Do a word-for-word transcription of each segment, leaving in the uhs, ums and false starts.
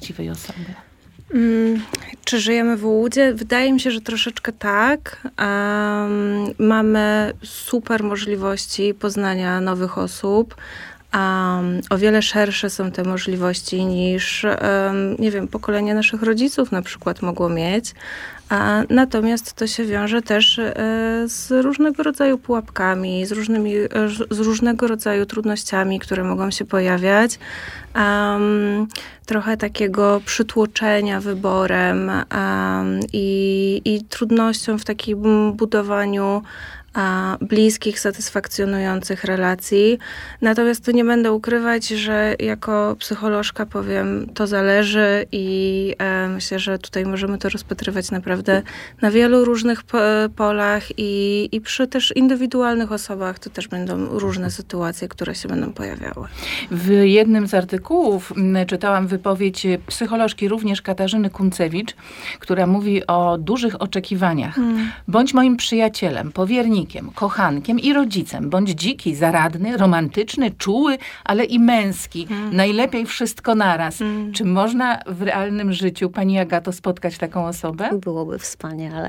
właściwej osoby? Hmm, czy żyjemy w ułudzie? Wydaje mi się, że troszeczkę tak. Um, mamy super możliwości poznania nowych osób. Um, o wiele szersze są te możliwości niż, um, nie wiem, pokolenie naszych rodziców na przykład mogło mieć. A natomiast to się wiąże też e, z różnego rodzaju pułapkami, z, różnymi, z różnego rodzaju trudnościami, które mogą się pojawiać. Um, trochę takiego przytłoczenia wyborem um, i, i trudnością w takim budowaniu a bliskich, satysfakcjonujących relacji. Natomiast tu nie będę ukrywać, że jako psycholożka powiem, to zależy i e, myślę, że tutaj możemy to rozpatrywać naprawdę na wielu różnych po, polach i, i przy też indywidualnych osobach to też będą różne sytuacje, które się będą pojawiały. W jednym z artykułów czytałam wypowiedź psycholożki również Katarzyny Kuncewicz, która mówi o dużych oczekiwaniach. Hmm. Bądź moim przyjacielem, powiernikiem, kochankiem i rodzicem. Bądź dziki, zaradny, romantyczny, czuły, ale i męski. Mm. Najlepiej wszystko naraz. Mm. Czy można w realnym życiu, pani Agato, spotkać taką osobę? Byłoby wspaniale.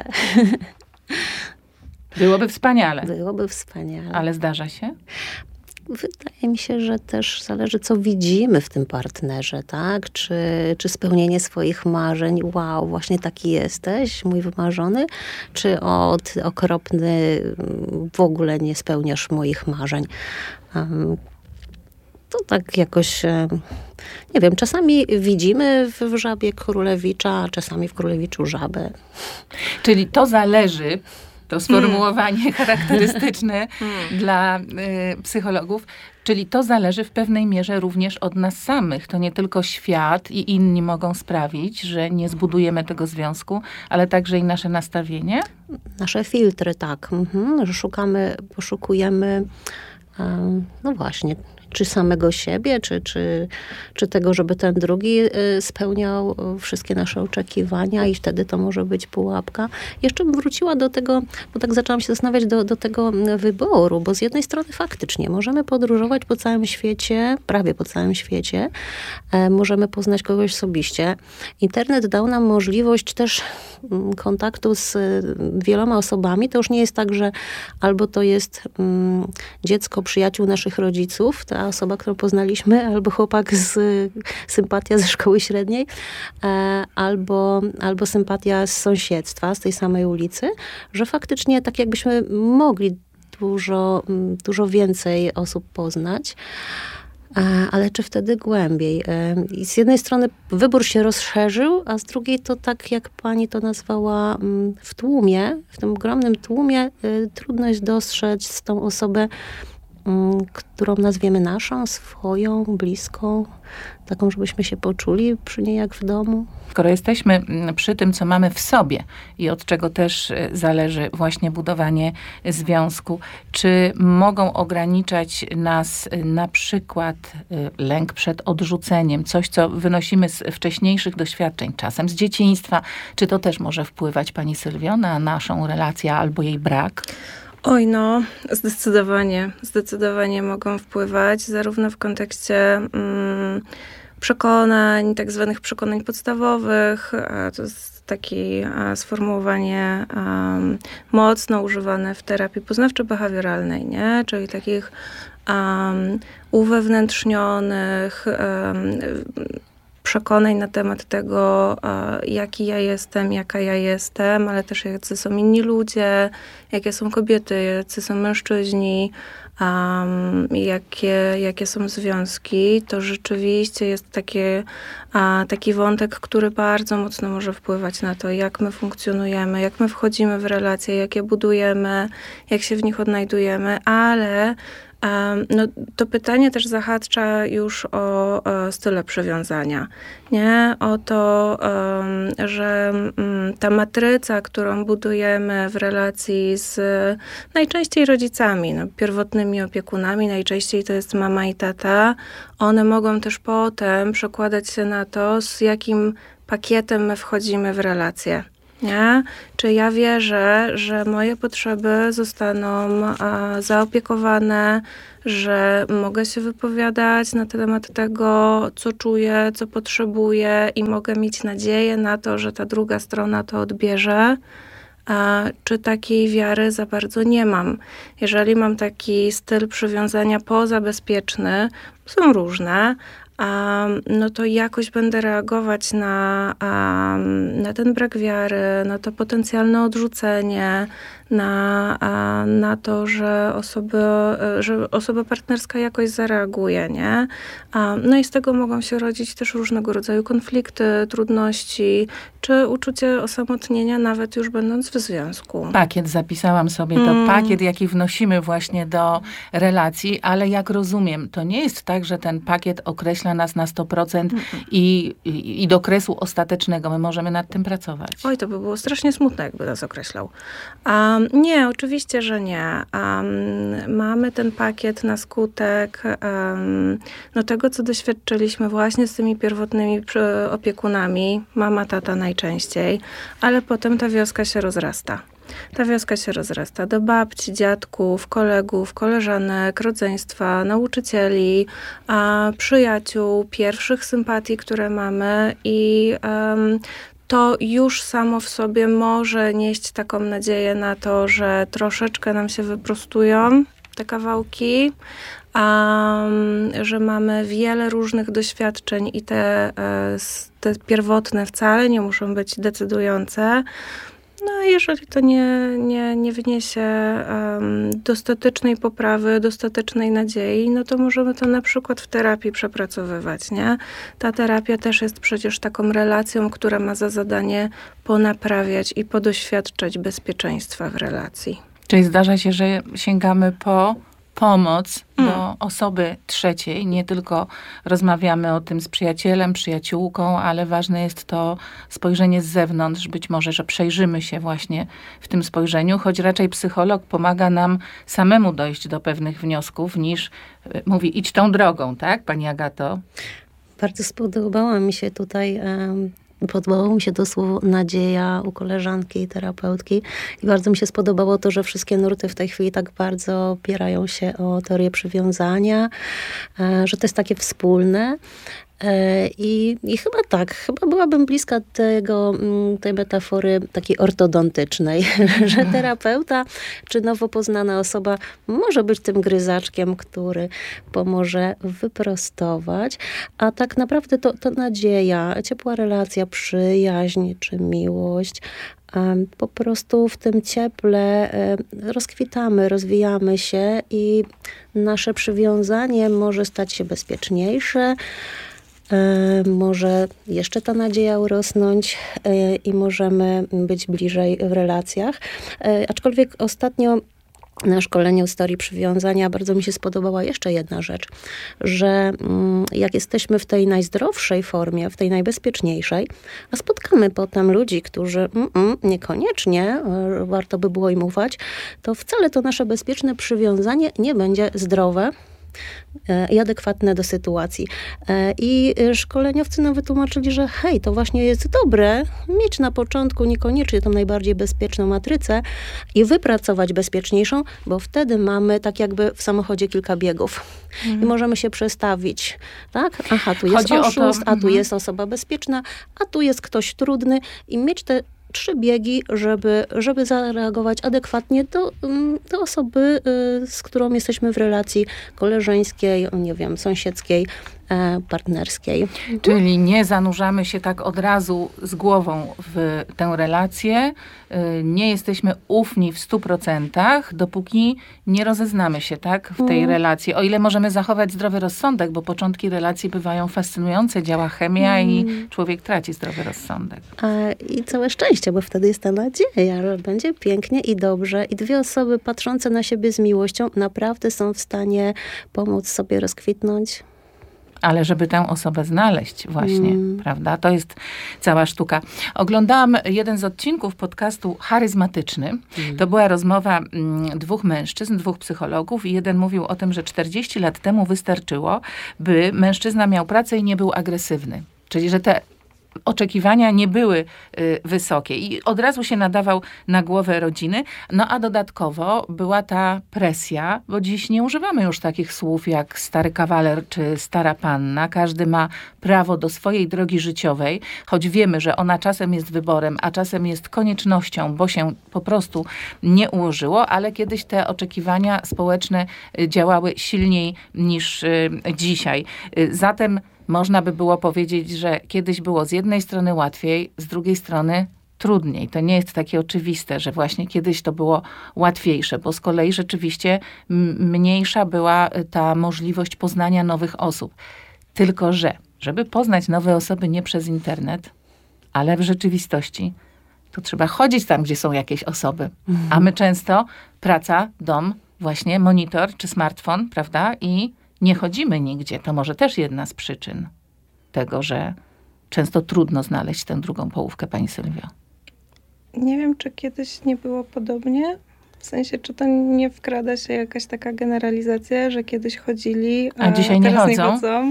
Byłoby wspaniale. Byłoby wspaniale. Ale zdarza się? Wydaje mi się, że też zależy, co widzimy w tym partnerze, tak? Czy, czy spełnienie swoich marzeń, wow, właśnie taki jesteś, mój wymarzony, czy od okropny, w ogóle nie spełniasz moich marzeń. Um, to tak jakoś, nie wiem, czasami widzimy w, w żabie królewicza, a czasami w królewiczu żabę. Czyli to zależy... To sformułowanie hmm. charakterystyczne hmm. dla y, psychologów. Czyli to zależy w pewnej mierze również od nas samych. To nie tylko świat i inni mogą sprawić, że nie zbudujemy tego związku, ale także i nasze nastawienie? Nasze filtry, tak. Mhm. Że szukamy, poszukujemy, um, no właśnie, czy samego siebie, czy, czy, czy tego, żeby ten drugi spełniał wszystkie nasze oczekiwania i wtedy to może być pułapka. Jeszcze bym wróciła do tego, bo tak zaczęłam się zastanawiać do, do tego wyboru, bo z jednej strony faktycznie możemy podróżować po całym świecie, prawie po całym świecie, e, możemy poznać kogoś osobiście. Internet dał nam możliwość też kontaktu z wieloma osobami. To już nie jest tak, że albo to jest um, dziecko przyjaciół naszych rodziców, ta osoba, którą poznaliśmy, albo chłopak z sympatia ze szkoły średniej, e, albo, albo sympatia z sąsiedztwa, z tej samej ulicy, że faktycznie tak jakbyśmy mogli dużo, dużo więcej osób poznać. Ale czy wtedy głębiej? I z jednej strony wybór się rozszerzył, a z drugiej to tak, jak pani to nazwała, w tłumie, w tym ogromnym tłumie trudno jest dostrzec tą osobę, którą nazwiemy naszą, swoją, bliską, taką, żebyśmy się poczuli przy niej jak w domu. Skoro jesteśmy przy tym, co mamy w sobie i od czego też zależy właśnie budowanie związku, czy mogą ograniczać nas na przykład lęk przed odrzuceniem, coś, co wynosimy z wcześniejszych doświadczeń, czasem z dzieciństwa, czy to też może wpływać, pani Sylwio, na naszą relację albo jej brak? Oj, no, zdecydowanie. Zdecydowanie mogą wpływać, zarówno w kontekście mm, przekonań, tak zwanych przekonań podstawowych. To jest takie sformułowanie um, mocno używane w terapii poznawczo-behawioralnej, nie? Czyli takich um, uwewnętrznionych um, przekonań na temat tego, jaki ja jestem, jaka ja jestem, ale też jacy są inni ludzie, jakie są kobiety, jacy są mężczyźni, um, jakie, jakie są związki. To rzeczywiście jest takie, a, taki wątek, który bardzo mocno może wpływać na to, jak my funkcjonujemy, jak my wchodzimy w relacje, jak je budujemy, jak się w nich odnajdujemy, ale Um, no, to pytanie też zahacza już o, o style przywiązania, nie? O to, um, że um, ta matryca, którą budujemy w relacji z najczęściej rodzicami, no, pierwotnymi opiekunami, najczęściej to jest mama i tata, one mogą też potem przekładać się na to, z jakim pakietem my wchodzimy w relacje. Nie? Czy ja wierzę, że moje potrzeby zostaną a, zaopiekowane, że mogę się wypowiadać na temat tego, co czuję, co potrzebuję i mogę mieć nadzieję na to, że ta druga strona to odbierze. A, czy takiej wiary za bardzo nie mam. Jeżeli mam taki styl przywiązania pozabezpieczny, są różne, Um, no to jakoś będę reagować na, um, na ten brak wiary, na to potencjalne odrzucenie, na, a, na to, że, osoby, że osoba partnerska jakoś zareaguje, nie? Um, no i z tego mogą się rodzić też różnego rodzaju konflikty, trudności, czy uczucie osamotnienia, nawet już będąc w związku. Pakiet, zapisałam sobie to, mm. pakiet, jaki wnosimy właśnie do relacji, ale jak rozumiem, to nie jest tak, że ten pakiet określa nas na sto procent i, i, i do kresu ostatecznego. My możemy nad tym pracować. Oj, to by było strasznie smutne, jakby nas określał. Um, nie, oczywiście, że nie. Um, mamy ten pakiet na skutek um, no tego, co doświadczyliśmy właśnie z tymi pierwotnymi opiekunami, mama, tata najczęściej, ale potem ta wioska się rozrasta. Ta wioska się rozrasta do babci, dziadków, kolegów, koleżanek, rodzeństwa, nauczycieli, a, przyjaciół, pierwszych sympatii, które mamy i um, to już samo w sobie może nieść taką nadzieję na to, że troszeczkę nam się wyprostują te kawałki, um, że mamy wiele różnych doświadczeń i te, te pierwotne wcale nie muszą być decydujące. No a jeżeli to nie, nie, nie wniesie um, dostatecznej poprawy, dostatecznej nadziei, no to możemy to na przykład w terapii przepracowywać, nie? Ta terapia też jest przecież taką relacją, która ma za zadanie ponaprawiać i podoświadczać bezpieczeństwa w relacji. Czyli zdarza się, że sięgamy po pomoc mm. do osoby trzeciej. Nie tylko rozmawiamy o tym z przyjacielem, przyjaciółką, ale ważne jest to spojrzenie z zewnątrz. Być może, że przejrzymy się właśnie w tym spojrzeniu, choć raczej psycholog pomaga nam samemu dojść do pewnych wniosków, niż mówi, idź tą drogą, tak, pani Agato? Bardzo spodobała mi się tutaj... Um... Podobało mi się to słowo nadzieja u koleżanki i terapeutki i bardzo mi się spodobało to, że wszystkie nurty w tej chwili tak bardzo opierają się o teorię przywiązania, że to jest takie wspólne. I, I chyba tak, chyba byłabym bliska tego, tej metafory takiej ortodontycznej, że terapeuta czy nowo poznana osoba może być tym gryzaczkiem, który pomoże wyprostować, a tak naprawdę to, to nadzieja, ciepła relacja, przyjaźń czy miłość, po prostu w tym cieple rozkwitamy, rozwijamy się i nasze przywiązanie może stać się bezpieczniejsze, może jeszcze ta nadzieja urosnąć i możemy być bliżej w relacjach. Aczkolwiek ostatnio na szkoleniu z teorii przywiązania bardzo mi się spodobała jeszcze jedna rzecz, że jak jesteśmy w tej najzdrowszej formie, w tej najbezpieczniejszej, a spotkamy potem ludzi, którzy mm, mm, niekoniecznie warto by było im ufać, to wcale to nasze bezpieczne przywiązanie nie będzie zdrowe i adekwatne do sytuacji. I szkoleniowcy nam wytłumaczyli, że hej, to właśnie jest dobre mieć na początku niekoniecznie tą najbardziej bezpieczną matrycę i wypracować bezpieczniejszą, bo wtedy mamy tak jakby w samochodzie kilka biegów. Mhm. I możemy się przestawić. Tak? Aha, tu jest Chodzi oszust, to, a tu mhm. jest osoba bezpieczna, a tu jest ktoś trudny i mieć te trzy biegi, żeby, żeby zareagować adekwatnie do, do osoby, z którą jesteśmy w relacji koleżeńskiej, nie wiem, sąsiedzkiej, partnerskiej. Czyli nie zanurzamy się tak od razu z głową w tę relację. Nie jesteśmy ufni w stu procentach, dopóki nie rozeznamy się tak w tej mm. relacji. O ile możemy zachować zdrowy rozsądek, bo początki relacji bywają fascynujące, działa chemia mm. i człowiek traci zdrowy rozsądek. I całe szczęście, bo wtedy jest ta nadzieja, że będzie pięknie i dobrze i dwie osoby patrzące na siebie z miłością naprawdę są w stanie pomóc sobie rozkwitnąć. Ale żeby tę osobę znaleźć właśnie, mm. prawda? To jest cała sztuka. Oglądałam jeden z odcinków podcastu Charyzmatyczny. Mm. To była rozmowa mm, dwóch mężczyzn, dwóch psychologów i jeden mówił o tym, że czterdzieści lat temu wystarczyło, by mężczyzna miał pracę i nie był agresywny. Czyli, że te oczekiwania nie były y, wysokie i od razu się nadawał na głowę rodziny. No a dodatkowo była ta presja, bo dziś nie używamy już takich słów jak stary kawaler czy stara panna. Każdy ma prawo do swojej drogi życiowej, choć wiemy, że ona czasem jest wyborem, a czasem jest koniecznością, bo się po prostu nie ułożyło, ale kiedyś te oczekiwania społeczne y, działały silniej niż y, dzisiaj. Y, zatem można by było powiedzieć, że kiedyś było z jednej strony łatwiej, z drugiej strony trudniej. To nie jest takie oczywiste, że właśnie kiedyś to było łatwiejsze, bo z kolei rzeczywiście mniejsza była ta możliwość poznania nowych osób. Tylko że, żeby poznać nowe osoby nie przez internet, ale w rzeczywistości, to trzeba chodzić tam, gdzie są jakieś osoby. Mhm. A my często praca, dom, właśnie monitor czy smartfon, prawda? I nie chodzimy nigdzie. To może też jedna z przyczyn tego, że często trudno znaleźć tę drugą połówkę, pani Sylwio. Nie wiem, czy kiedyś nie było podobnie. W sensie, czy to nie wkrada się jakaś taka generalizacja, że kiedyś chodzili, a, a dzisiaj nie teraz chodzą? nie chodzą.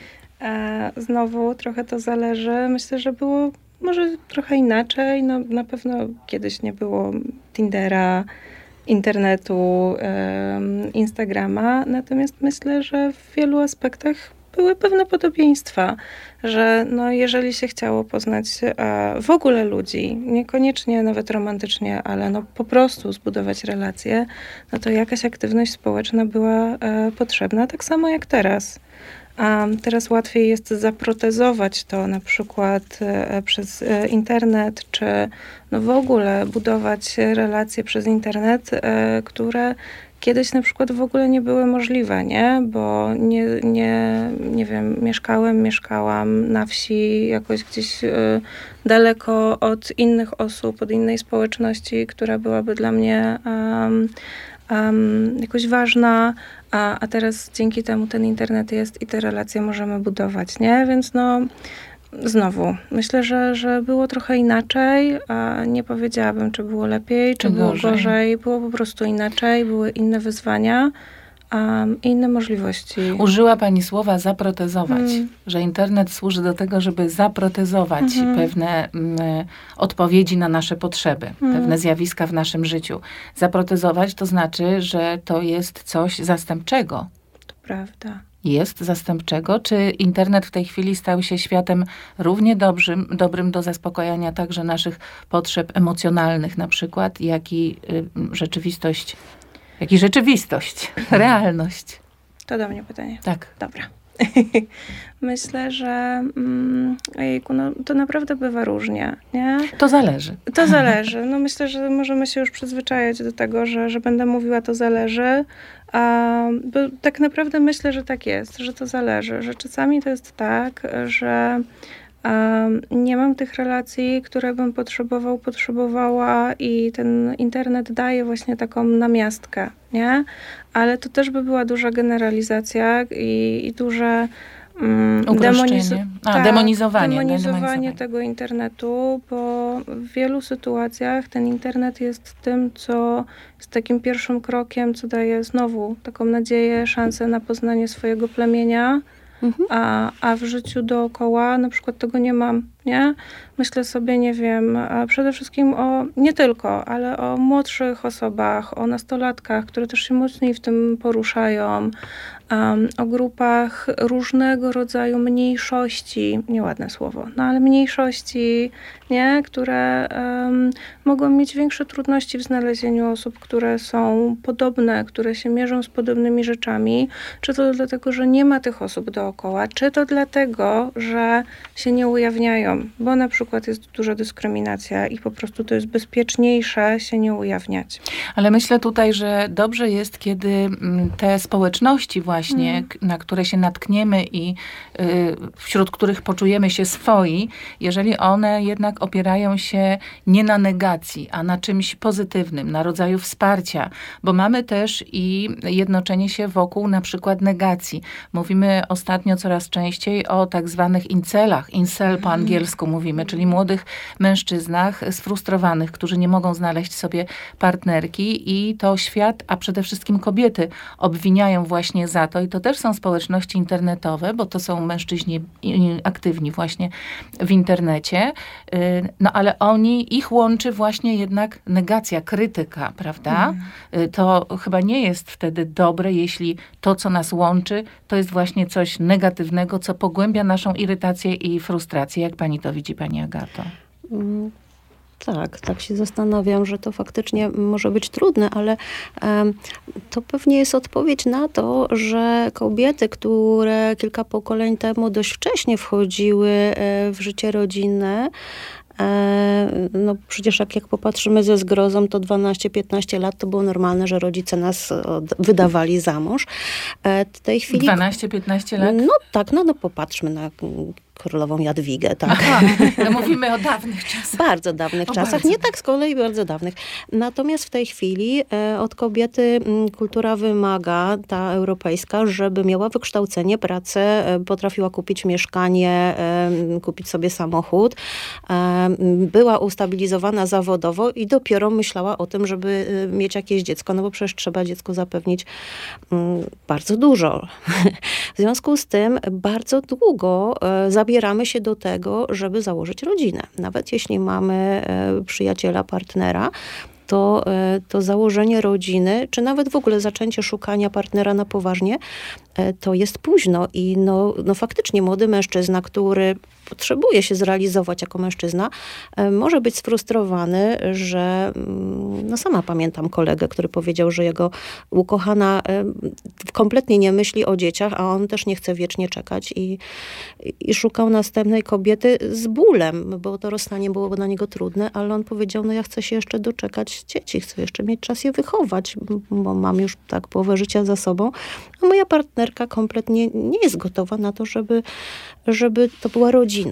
E, znowu trochę to zależy. Myślę, że było może trochę inaczej. No, na pewno kiedyś nie było Tindera, internetu, Instagrama. Natomiast myślę, że w wielu aspektach były pewne podobieństwa, że no jeżeli się chciało poznać w ogóle ludzi, niekoniecznie nawet romantycznie, ale no po prostu zbudować relacje, no to jakaś aktywność społeczna była potrzebna, tak samo jak teraz. A teraz łatwiej jest zaprotezować to na przykład przez internet, czy no w ogóle budować relacje przez internet, które kiedyś na przykład w ogóle nie były możliwe, nie? Bo nie, nie, nie wiem, mieszkałem, mieszkałam na wsi, jakoś gdzieś daleko od innych osób, od innej społeczności, która byłaby dla mnie um, um, jakoś ważna, a, a teraz dzięki temu ten internet jest i te relacje możemy budować, nie? Więc no znowu, myślę, że, że było trochę inaczej, a nie powiedziałabym, czy było lepiej, czy było gorzej. gorzej. Było po prostu inaczej, były inne wyzwania, um, inne możliwości. Użyła pani słowa zaprotezować, hmm. że internet służy do tego, żeby zaprotezować hmm. pewne m, odpowiedzi na nasze potrzeby, hmm. pewne zjawiska w naszym życiu. Zaprotezować to znaczy, że to jest coś zastępczego. To prawda. Jest zastępczego? Czy internet w tej chwili stał się światem równie dobrym, dobrym do zaspokojenia także naszych potrzeb emocjonalnych na przykład, jak i y, rzeczywistość, jak i rzeczywistość, realność? To do mnie pytanie. Tak. Dobra. Myślę, że mm, ojejku, no, to naprawdę bywa różnie, nie? To zależy. To zależy. No myślę, że możemy się już przyzwyczajać do tego, że, że będę mówiła to zależy. A, bo tak naprawdę myślę, że tak jest, że to zależy. Że czasami to jest tak, że um, nie mam tych relacji, które bym potrzebował, potrzebowała i ten internet daje właśnie taką namiastkę, nie? Ale to też by była duża generalizacja i, i duże um, demoniz- A, tak, demonizowanie. demonizowanie tego internetu, bo w wielu sytuacjach ten internet jest tym, co jest takim pierwszym krokiem, co daje znowu taką nadzieję, szansę na poznanie swojego plemienia, mhm. a, a w życiu dookoła na przykład tego nie mam, nie? Myślę sobie, nie wiem, przede wszystkim o, nie tylko, ale o młodszych osobach, o nastolatkach, które też się mocniej w tym poruszają, um, o grupach różnego rodzaju mniejszości, nieładne słowo, no ale mniejszości, nie? Które um, mogą mieć większe trudności w znalezieniu osób, które są podobne, które się mierzą z podobnymi rzeczami, czy to dlatego, że nie ma tych osób dookoła, czy to dlatego, że się nie ujawniają, bo na przykład jest duża dyskryminacja i po prostu to jest bezpieczniejsze się nie ujawniać. Ale myślę tutaj, że dobrze jest, kiedy te społeczności właśnie, mm. na które się natkniemy i y, wśród których poczujemy się swoi, jeżeli one jednak opierają się nie na negacji, a na czymś pozytywnym, na rodzaju wsparcia, bo mamy też i jednoczenie się wokół na przykład negacji. Mówimy ostatnio coraz częściej o tak zwanych incelach, incel po angielsku, angielsku mówimy, czyli młodych mężczyznach sfrustrowanych, którzy nie mogą znaleźć sobie partnerki i to świat, a przede wszystkim kobiety obwiniają właśnie za to i to też są społeczności internetowe, bo to są mężczyźni aktywni właśnie w internecie, no ale oni, ich łączy właśnie jednak negacja, krytyka, prawda? Mm. To chyba nie jest wtedy dobre, jeśli to, co nas łączy, to jest właśnie coś negatywnego, co pogłębia naszą irytację i frustrację. Jak pani to widzi, pani Agato? Mm. Tak, tak się zastanawiam, że to faktycznie może być trudne, ale um, to pewnie jest odpowiedź na to, że kobiety, które kilka pokoleń temu dość wcześnie wchodziły w życie rodzinne, no przecież jak, jak popatrzymy ze zgrozą, to dwanaście piętnaście lat to było normalne, że rodzice nas wydawali za mąż. W tej chwili... dwanaście piętnaście lat? No tak, no, no popatrzmy na królową Jadwigę, tak. Aha, no mówimy o dawnych czasach. Bardzo dawnych o czasach, bardzo. Nie tak z kolei bardzo dawnych. Natomiast w tej chwili e, od kobiety m, kultura wymaga, ta europejska, żeby miała wykształcenie, pracę, e, potrafiła kupić mieszkanie, e, kupić sobie samochód, e, była ustabilizowana zawodowo i dopiero myślała o tym, żeby e, mieć jakieś dziecko, no bo przecież trzeba dziecku zapewnić m, bardzo dużo. W związku z tym bardzo długo e, zabieramy się do tego, żeby założyć rodzinę. Nawet jeśli mamy e, przyjaciela, partnera, to, e, to założenie rodziny, czy nawet w ogóle zaczęcie szukania partnera na poważnie, e, to jest późno. I no, no faktycznie młody mężczyzna, który potrzebuje się zrealizować jako mężczyzna, e, może być sfrustrowany, że mm, no sama pamiętam kolegę, który powiedział, że jego ukochana e, kompletnie nie myśli o dzieciach, a on też nie chce wiecznie czekać i, i szukał następnej kobiety z bólem, bo to rozstanie było dla niego trudne, ale on powiedział, no ja chcę się jeszcze doczekać dzieci, chcę jeszcze mieć czas je wychować, bo mam już tak połowę życia za sobą, a moja partnerka kompletnie nie jest gotowa na to, żeby, żeby to była rodzina.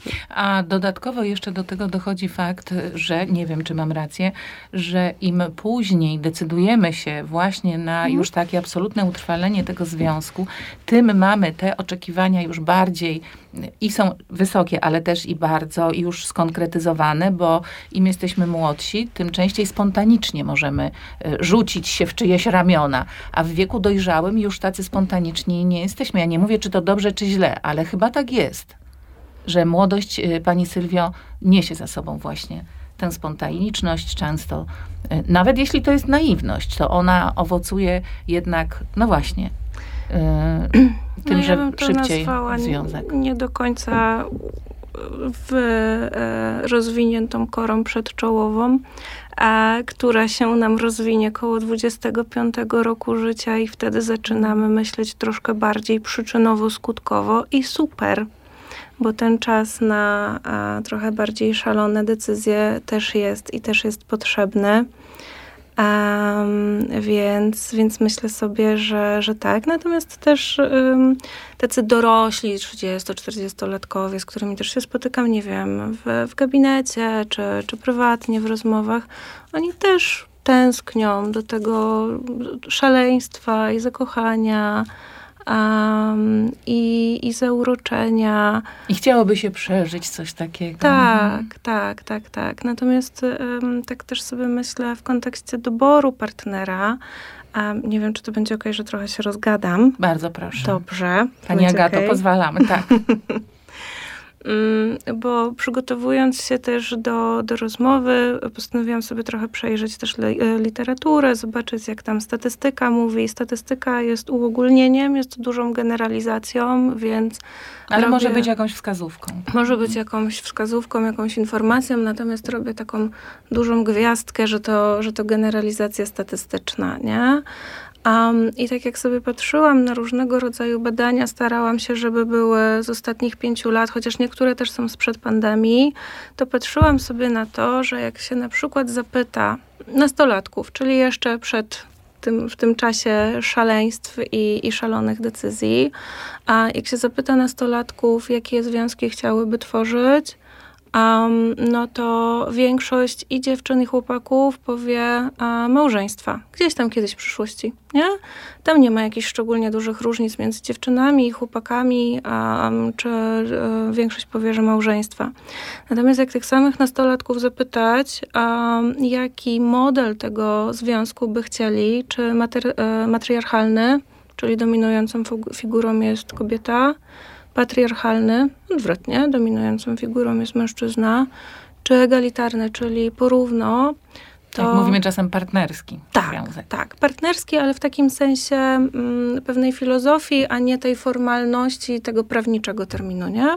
A dodatkowo jeszcze do tego dochodzi fakt, że, nie wiem czy mam rację, że im później decydujemy się właśnie na mhm. już takie absolutne utrwalenie tego związku, tym mamy te oczekiwania już bardziej i są wysokie, ale też i bardzo już skonkretyzowane, bo im jesteśmy młodsi, tym częściej spontanicznie możemy rzucić się w czyjeś ramiona, a w wieku dojrzałym już tacy spontaniczni nie jesteśmy. Ja nie mówię, czy to dobrze, czy źle, ale chyba tak jest, że młodość, pani Sylwio, niesie za sobą właśnie tę spontaniczność często. Nawet jeśli to jest naiwność, to ona owocuje jednak, no właśnie, yy, tym, no, że ja bym to szybciej nazwała związek. Nie do końca w e, rozwiniętą korą przedczołową, a która się nam rozwinie koło dwudziestego piątego roku życia i wtedy zaczynamy myśleć troszkę bardziej przyczynowo-skutkowo i super. Bo ten czas na a, trochę bardziej szalone decyzje też jest i też jest potrzebny. Um, więc, więc myślę sobie, że, że tak. Natomiast też um, tacy dorośli, trzydziesto-czterdziestolatkowie, z którymi też się spotykam, nie wiem, w, w gabinecie czy, czy prywatnie w rozmowach, oni też tęsknią do tego szaleństwa i zakochania, Um, i, i zauroczenia. I chciałoby się przeżyć coś takiego. Tak, tak, tak, tak. Natomiast um, tak też sobie myślę w kontekście doboru partnera. Um, nie wiem, czy to będzie okej, że trochę się rozgadam. Bardzo proszę. Dobrze. Pani Agato, okay. Pozwalamy, tak. Bo przygotowując się też do, do rozmowy, postanowiłam sobie trochę przejrzeć też literaturę, zobaczyć jak tam statystyka mówi. Statystyka jest uogólnieniem, jest dużą generalizacją, więc... Ale robię, może być jakąś wskazówką. Może być jakąś wskazówką, jakąś informacją, natomiast robię taką dużą gwiazdkę, że to, że to generalizacja statystyczna, nie? Um, I tak jak sobie patrzyłam na różnego rodzaju badania, starałam się, żeby były z ostatnich pięciu lat, chociaż niektóre też są sprzed pandemii, to patrzyłam sobie na to, że jak się na przykład zapyta nastolatków, czyli jeszcze przed tym, w tym czasie szaleństw i, i szalonych decyzji, a jak się zapyta nastolatków, jakie związki chciałyby tworzyć, um, no to większość i dziewczyn, i chłopaków powie a, małżeństwa. Gdzieś tam kiedyś w przyszłości, nie? Tam nie ma jakichś szczególnie dużych różnic między dziewczynami i chłopakami, a, czy a, większość powie, że małżeństwa. Natomiast jak tych samych nastolatków zapytać, a, jaki model tego związku by chcieli, czy matry, a, matriarchalny, czyli dominującą figurą jest kobieta, patriarchalny, odwrotnie, dominującą figurą jest mężczyzna, czy egalitarny, czyli porówno, to... Jak mówimy czasem partnerski tak, związek. Tak, partnerski, ale w takim sensie mm, pewnej filozofii, a nie tej formalności tego prawniczego terminu, nie?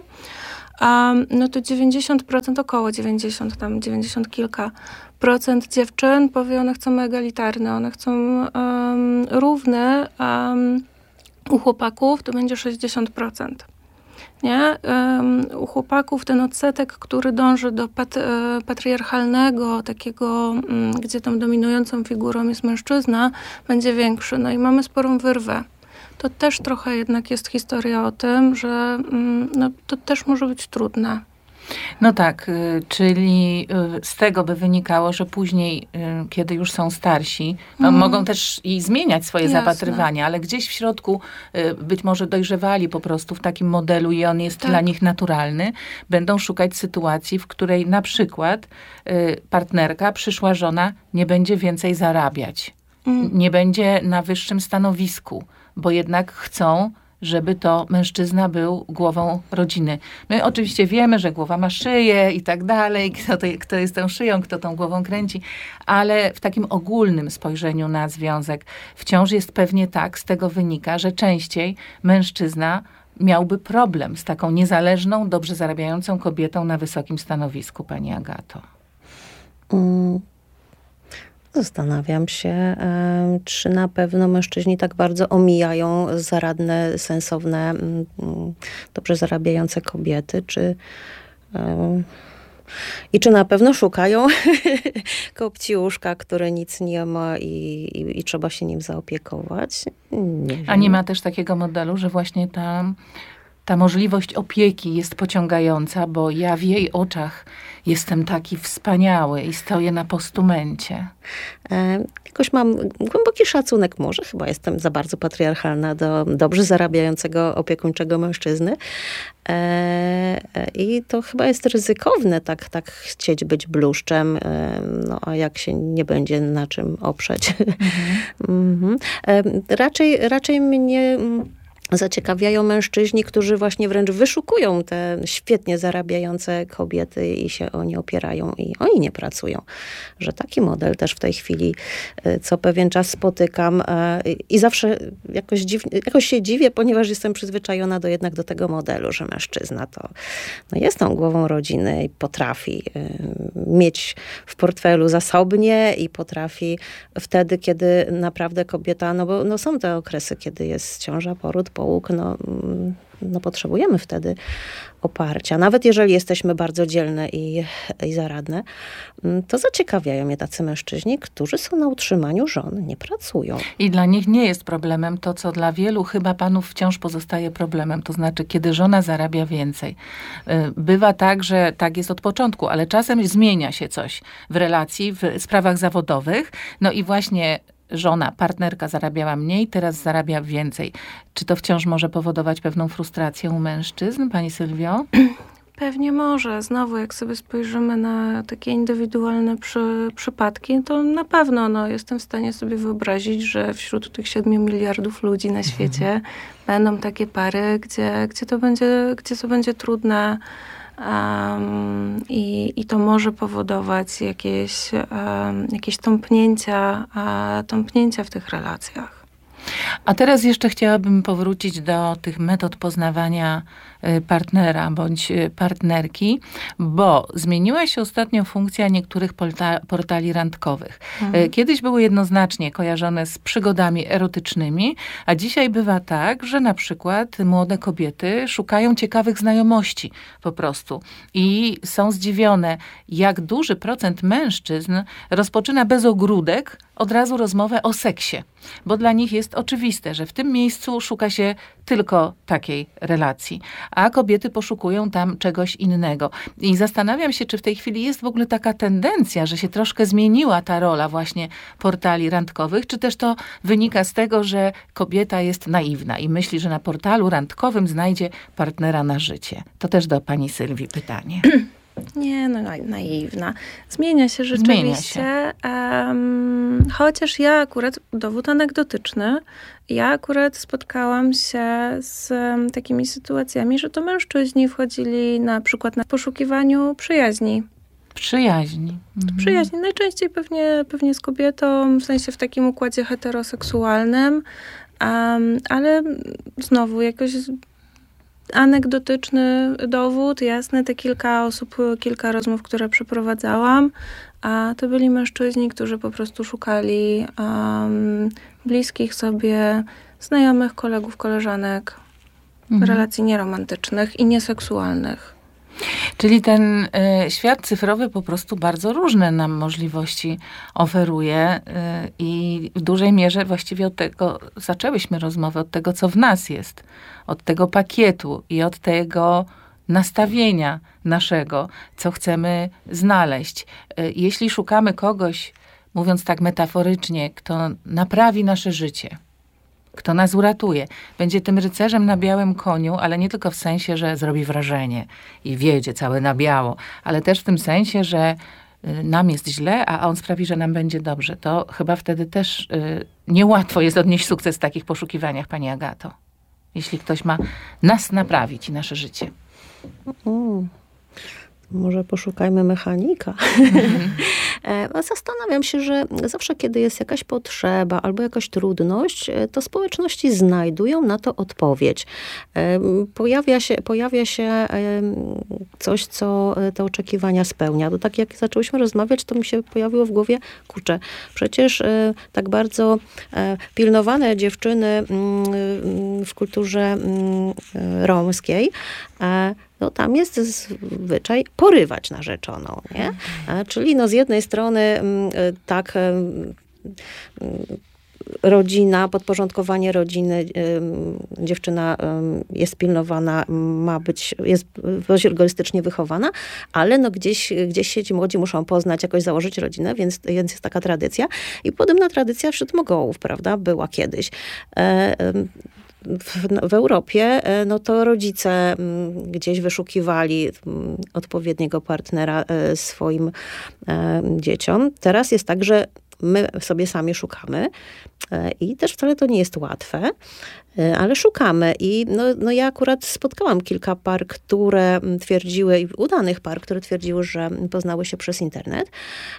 Um, no to dziewięćdziesiąt procent, około dziewięćdziesiąt, tam dziewięćdziesiąt kilka procent dziewczyn powie, one chcą egalitarne, one chcą um, równe, um, u chłopaków to będzie sześćdziesiąt procent. Nie? Um, u chłopaków ten odsetek, który dąży do pat, patriarchalnego, takiego, um, gdzie tą dominującą figurą jest mężczyzna, będzie większy. No i mamy sporą wyrwę. To też trochę jednak jest historia o tym, że um, no, to też może być trudne. No tak, czyli z tego by wynikało, że później, kiedy już są starsi, no, mm. mogą też i zmieniać swoje Jasne. zapatrywania, ale gdzieś w środku być może dojrzewali po prostu w takim modelu i on jest tak. dla nich naturalny, będą szukać sytuacji, w której na przykład partnerka, przyszła żona nie będzie więcej zarabiać, mm. nie będzie na wyższym stanowisku, bo jednak chcą, żeby to mężczyzna był głową rodziny. My oczywiście wiemy, że głowa ma szyję i tak dalej, kto, to, kto jest tą szyją, kto tą głową kręci, ale w takim ogólnym spojrzeniu na związek wciąż jest pewnie tak, z tego wynika, że częściej mężczyzna miałby problem z taką niezależną, dobrze zarabiającą kobietą na wysokim stanowisku, pani Agato. Mm. Zastanawiam się, czy na pewno mężczyźni tak bardzo omijają zaradne, sensowne, dobrze zarabiające kobiety, czy i czy na pewno szukają kopciuszka, który nic nie ma i, i, i trzeba się nim zaopiekować. Nie wiem. A nie ma też takiego modelu, że właśnie ta, ta możliwość opieki jest pociągająca, bo ja w jej oczach jestem taki wspaniały i stoję na postumencie. E, jakoś mam głęboki szacunek, może chyba jestem za bardzo patriarchalna do dobrze zarabiającego, opiekuńczego mężczyzny. E, I to chyba jest ryzykowne, tak, tak chcieć być bluszczem, e, no a jak się nie będzie na czym oprzeć. Mhm. e, raczej, raczej mnie zaciekawiają mężczyźni, którzy właśnie wręcz wyszukują te świetnie zarabiające kobiety i się o nie opierają i oni nie pracują. Że taki model też w tej chwili co pewien czas spotykam i zawsze jakoś, dziw, jakoś się dziwię, ponieważ jestem przyzwyczajona do jednak do tego modelu, że mężczyzna to no jest tą głową rodziny i potrafi mieć w portfelu zasobnie i potrafi wtedy, kiedy naprawdę kobieta, no bo no są te okresy, kiedy jest ciąża, poród, połóg, no, no potrzebujemy wtedy oparcia. Nawet jeżeli jesteśmy bardzo dzielne i, i zaradne, to zaciekawiają mnie tacy mężczyźni, którzy są na utrzymaniu żon, nie pracują. I dla nich nie jest problemem to, co dla wielu chyba panów wciąż pozostaje problemem. To znaczy, kiedy żona zarabia więcej. Bywa tak, że tak jest od początku, ale czasem zmienia się coś w relacji, w sprawach zawodowych. No i właśnie żona, partnerka zarabiała mniej, teraz zarabia więcej. Czy to wciąż może powodować pewną frustrację u mężczyzn, pani Sylwio? Pewnie może. Znowu, jak sobie spojrzymy na takie indywidualne przy, przypadki, to na pewno no, jestem w stanie sobie wyobrazić, że wśród tych siedmiu miliardów ludzi na świecie mhm. będą takie pary, gdzie, gdzie, to będzie, gdzie to będzie trudne. Um, i, I to może powodować jakieś, um, jakieś tąpnięcia, uh, tąpnięcia w tych relacjach. A teraz jeszcze chciałabym powrócić do tych metod poznawania partnera bądź partnerki, bo zmieniła się ostatnio funkcja niektórych porta- portali randkowych. Mhm. Kiedyś były jednoznacznie kojarzone z przygodami erotycznymi, a dzisiaj bywa tak, że na przykład młode kobiety szukają ciekawych znajomości po prostu i są zdziwione, jak duży procent mężczyzn rozpoczyna bez ogródek od razu rozmowę o seksie, bo dla nich jest oczywiste, że w tym miejscu szuka się tylko takiej relacji, a kobiety poszukują tam czegoś innego. I zastanawiam się, czy w tej chwili jest w ogóle taka tendencja, że się troszkę zmieniła ta rola właśnie portali randkowych, czy też to wynika z tego, że kobieta jest naiwna i myśli, że na portalu randkowym znajdzie partnera na życie. To też do pani Sylwii pytanie. Nie, no na, naiwna. Zmienia się rzeczywiście. Zmienia się. Um, chociaż ja akurat, dowód anegdotyczny, ja akurat spotkałam się z um, takimi sytuacjami, że to mężczyźni wchodzili na przykład na poszukiwaniu przyjaźni. Przyjaźni. Mhm. Przyjaźni. Najczęściej pewnie, pewnie z kobietą, w sensie w takim układzie heteroseksualnym, um, ale znowu jakoś anegdotyczny dowód, jasne, te kilka osób, kilka rozmów, które przeprowadzałam, a to byli mężczyźni, którzy po prostu szukali um, bliskich sobie znajomych, kolegów, koleżanek, mhm. relacji nieromantycznych i nieseksualnych. Czyli ten y, świat cyfrowy po prostu bardzo różne nam możliwości oferuje y, i w dużej mierze właściwie od tego zaczęłyśmy rozmowę, od tego, co w nas jest, od tego pakietu i od tego nastawienia naszego, co chcemy znaleźć. Y, jeśli szukamy kogoś, mówiąc tak metaforycznie, kto naprawi nasze życie, kto nas uratuje. Będzie tym rycerzem na białym koniu, ale nie tylko w sensie, że zrobi wrażenie i wjedzie cały na biało, ale też w tym sensie, że nam jest źle, a on sprawi, że nam będzie dobrze. To chyba wtedy też y, niełatwo jest odnieść sukces w takich poszukiwaniach, pani Agato. Jeśli ktoś ma nas naprawić i nasze życie. Mm. Może poszukajmy mechanika. Mm-hmm. Zastanawiam się, że zawsze, kiedy jest jakaś potrzeba albo jakaś trudność, to społeczności znajdują na to odpowiedź. Pojawia się, pojawia się coś, co te oczekiwania spełnia. To tak jak zaczęłyśmy rozmawiać, to mi się pojawiło w głowie, kurczę, przecież tak bardzo pilnowane dziewczyny w kulturze romskiej, no tam jest zwyczaj porywać narzeczoną, nie? Czyli no z jednej strony tak rodzina, podporządkowanie rodziny, dziewczyna jest pilnowana, ma być, jest dość egoistycznie wychowana, ale no gdzieś, gdzieś się ci młodzi muszą poznać, jakoś założyć rodzinę, więc, więc jest taka tradycja. I podobna tradycja wśród Mogołów, prawda, była kiedyś. W, w Europie, no to rodzice gdzieś wyszukiwali odpowiedniego partnera swoim dzieciom. Teraz jest tak, że my sobie sami szukamy i też wcale to nie jest łatwe, ale szukamy. I no, no ja akurat spotkałam kilka par, które twierdziły, udanych par, które twierdziły, że poznały się przez internet.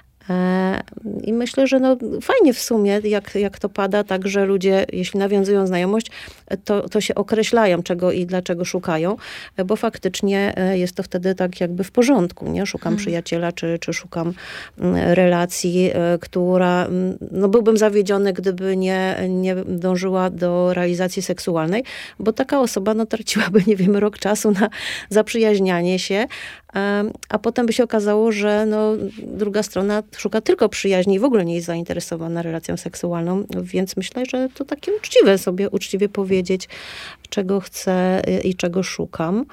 I myślę, że no fajnie w sumie, jak, jak to pada, tak, że ludzie, jeśli nawiązują znajomość, to, to się określają, czego i dlaczego szukają, bo faktycznie jest to wtedy tak jakby w porządku, nie? Szukam hmm. przyjaciela, czy, czy szukam relacji, która, no byłbym zawiedziony, gdyby nie, nie dążyła do realizacji seksualnej, bo taka osoba, no traciłaby, nie wiem, rok czasu na zaprzyjaźnianie się, a potem by się okazało, że no, druga strona szuka tylko przyjaźni i w ogóle nie jest zainteresowana relacją seksualną, więc myślę, że to takie uczciwe sobie, uczciwie powiedzieć, czego chcę i czego szukam.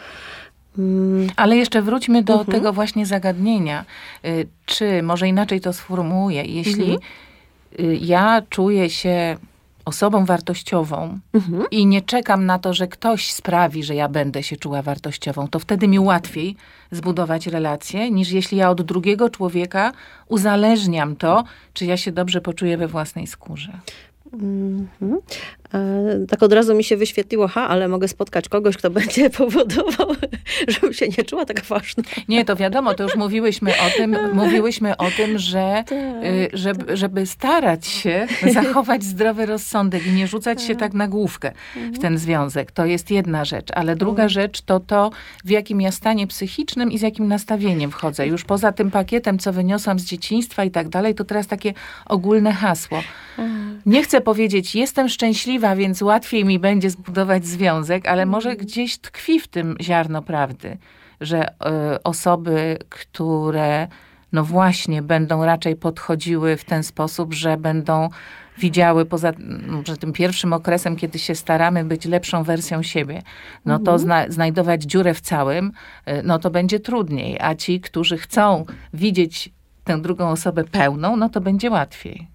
Ale jeszcze wróćmy do mhm. tego właśnie zagadnienia. Czy, może inaczej to sformułuję, jeśli mhm. ja czuję się osobą wartościową mhm. i nie czekam na to, że ktoś sprawi, że ja będę się czuła wartościową, to wtedy mi łatwiej zbudować relację, niż jeśli ja od drugiego człowieka uzależniam to, czy ja się dobrze poczuję we własnej skórze. Mm-hmm. E, tak od razu mi się wyświetliło, ha, ale mogę spotkać kogoś, kto będzie powodował, żebym się nie czuła tak ważna. Nie, to wiadomo, to już mówiłyśmy o tym, mówiłyśmy o tym, że tak, y, żeby, tak. żeby starać się zachować zdrowy rozsądek i nie rzucać tak. się tak na główkę mhm. w ten związek. To jest jedna rzecz, ale druga mhm. rzecz to to, w jakim ja stanie psychicznym i z jakim nastawieniem wchodzę. Już poza tym pakietem, co wyniosłam z dzieciństwa i tak dalej, to teraz takie ogólne hasło. Nie chcę powiedzieć, jestem szczęśliwa, więc łatwiej mi będzie zbudować związek, ale może gdzieś tkwi w tym ziarno prawdy, że y, osoby, które no właśnie będą raczej podchodziły w ten sposób, że będą widziały poza może tym pierwszym okresem, kiedy się staramy być lepszą wersją siebie, no mhm. to zna, znajdować dziurę w całym, no to będzie trudniej. A ci, którzy chcą widzieć tę drugą osobę pełną, no to będzie łatwiej.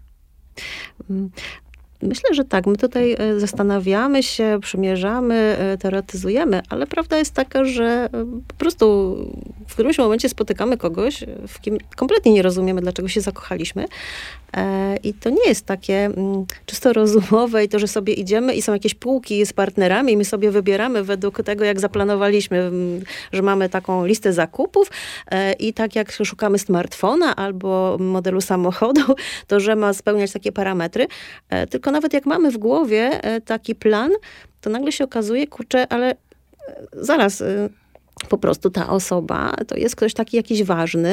Myślę, że tak. My tutaj zastanawiamy się, przymierzamy, teoretyzujemy, ale prawda jest taka, że po prostu w którymś momencie spotykamy kogoś, w kim kompletnie nie rozumiemy, dlaczego się zakochaliśmy. I to nie jest takie czysto rozumowe i to, że sobie idziemy i są jakieś półki z partnerami i my sobie wybieramy według tego, jak zaplanowaliśmy, że mamy taką listę zakupów i tak jak szukamy smartfona albo modelu samochodu, to że ma spełniać takie parametry. Tylko nawet jak mamy w głowie taki plan, to nagle się okazuje, kurczę, ale zaraz, po prostu ta osoba to jest ktoś taki jakiś ważny,